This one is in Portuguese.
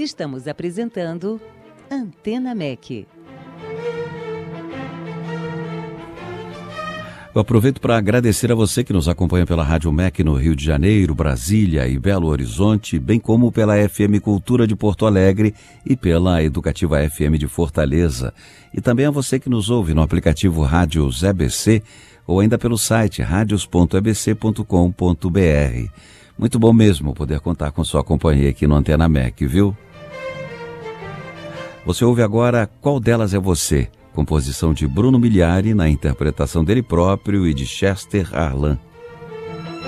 Estamos apresentando Antena MEC. Eu aproveito para agradecer a você que nos acompanha pela Rádio MEC no Rio de Janeiro, Brasília e Belo Horizonte, bem como pela FM Cultura de Porto Alegre e pela Educativa FM de Fortaleza. E também a você que nos ouve no aplicativo Rádios EBC ou ainda pelo site radios.ebc.com.br. Muito bom mesmo poder contar com sua companhia aqui no Antena MEC, viu? Você ouve agora Qual Delas é Você? Composição de Bruno Migliari na interpretação dele próprio e de Chester Arlan.